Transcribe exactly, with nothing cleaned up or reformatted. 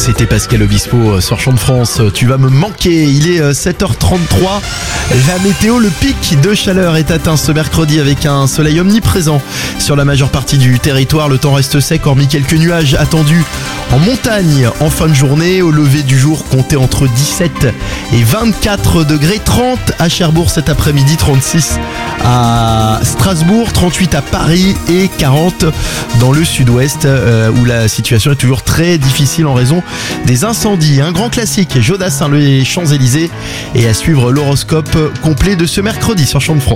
C'était Pascal Obispo sur Champ de France. Tu vas me manquer. Il est sept heures trente-trois. La météo, le pic de chaleur est atteint ce mercredi avec un soleil omniprésent sur la majeure partie du territoire. Le temps reste sec, hormis quelques nuages attendus en montagne en fin de journée. Au lever du jour, comptez entre dix-sept et vingt-quatre degrés. trente à Cherbourg cet après-midi, trente-six à Strasbourg, trente-huit à Paris et quarante dans le sud-ouest euh, où la situation est toujours très difficile en raison des incendies. Un grand classique, Jodassin, les Champs-Élysées, et à suivre l'horoscope complet de ce mercredi sur Champ de France.